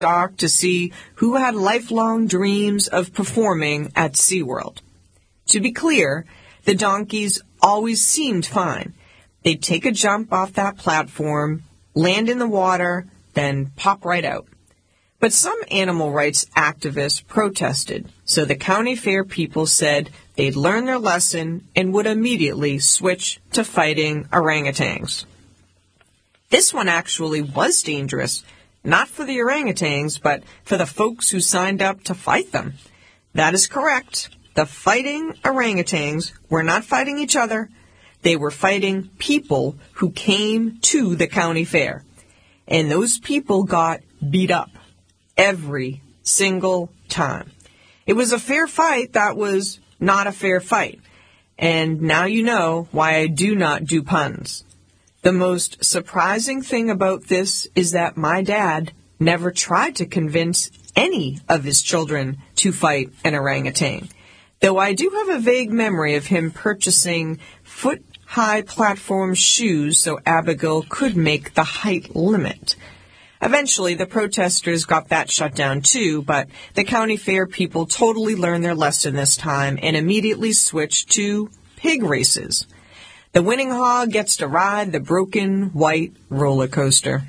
stock to see who had lifelong dreams of performing at SeaWorld. To be clear, the donkeys always seemed fine. They'd take a jump off that platform, land in the water, then pop right out. But some animal rights activists protested, so the county fair people said they'd learn their lesson and would immediately switch to fighting orangutans. This one actually was dangerous, not for the orangutans, but for the folks who signed up to fight them. That is correct. The fighting orangutans were not fighting each other. They were fighting people who came to the county fair. And those people got beat up every single time. It was a fair fight that was not a fair fight. And now you know why I do not do puns. The most surprising thing about this is that my dad never tried to convince any of his children to fight an orangutan, though I do have a vague memory of him purchasing foot-high platform shoes so Abigail could make the height limit. Eventually, the protesters got that shut down too, but the county fair people totally learned their lesson this time and immediately switched to pig races. The winning hog gets to ride the broken white roller coaster.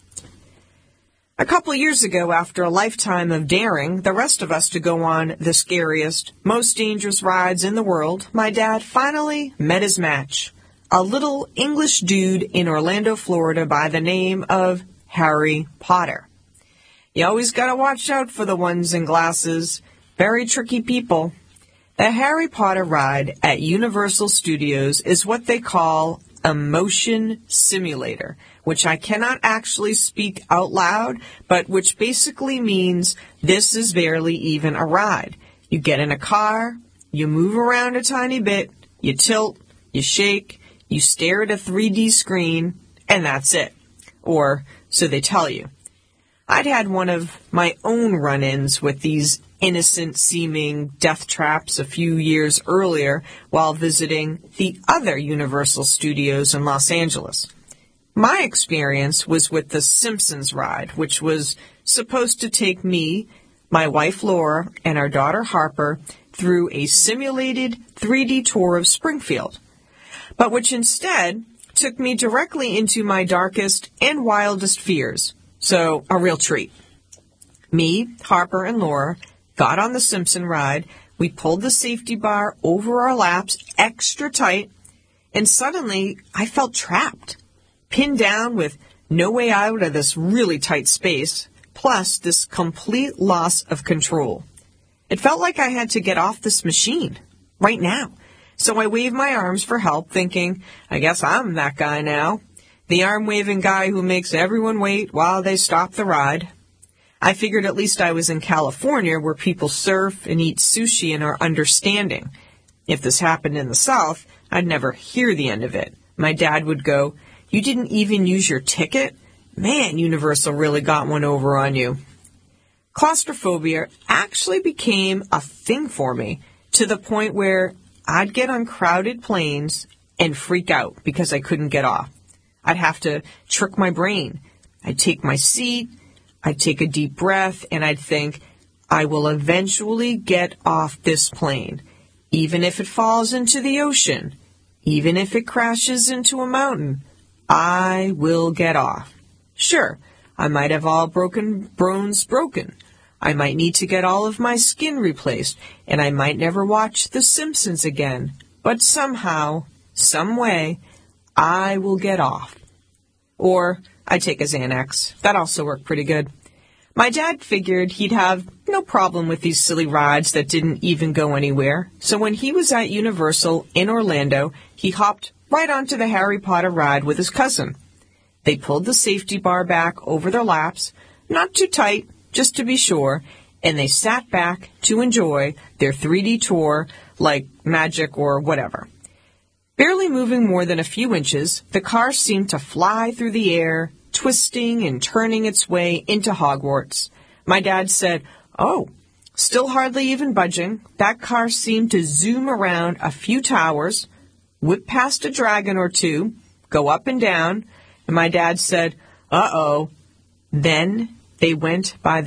A couple years ago, after a lifetime of daring the rest of us to go on the scariest, most dangerous rides in the world, my dad finally met his match, a little English dude in Orlando, Florida by the name of Harry Potter. You always gotta watch out for the ones in glasses. Very tricky people. The Harry Potter ride at Universal Studios is what they call a motion simulator, which I cannot actually speak out loud, but which basically means this is barely even a ride. You get in a car, you move around a tiny bit, you tilt, you shake, you stare at a 3D screen, and that's it. Or so they tell you. I'd had one of my own run-ins with these innocent-seeming death traps a few years earlier while visiting the other Universal Studios in Los Angeles. My experience was with the Simpsons ride, which was supposed to take me, my wife Laura, and our daughter Harper through a simulated 3D tour of Springfield, but which instead took me directly into my darkest and wildest fears. So, a real treat. Me, Harper, and Laura got on the Simpson ride. We pulled the safety bar over our laps extra tight, and suddenly I felt trapped, pinned down with no way out of this really tight space, plus this complete loss of control. It felt like I had to get off this machine right now. So I waved my arms for help, thinking, I guess I'm that guy now. The arm-waving guy who makes everyone wait while they stop the ride. I figured at least I was in California where people surf and eat sushi and are understanding. If this happened in the South, I'd never hear the end of it. My dad would go, "You didn't even use your ticket? Man, Universal really got one over on you." Claustrophobia actually became a thing for me, to the point where I'd get on crowded planes and freak out because I couldn't get off. I'd have to trick my brain. I'd take my seat, I'd take a deep breath, and I'd think, I will eventually get off this plane, even if it falls into the ocean, even if it crashes into a mountain, I will get off. Sure, I might have all bones broken. I might need to get all of my skin replaced, and I might never watch The Simpsons again. But somehow, some way, I will get off. Or I take a Xanax. That also worked pretty good. My dad figured he'd have no problem with these silly rides that didn't even go anywhere. So when he was at Universal in Orlando, he hopped right onto the Harry Potter ride with his cousin. They pulled the safety bar back over their laps, not too tight, just to be sure, and they sat back to enjoy their 3D tour like magic or whatever. Barely moving more than a few inches, the car seemed to fly through the air, twisting and turning its way into Hogwarts. My dad said, "Oh, still hardly even budging. That car seemed to zoom around a few towers, whip past a dragon or two, go up and down." And my dad said, "Uh-oh." Then They went by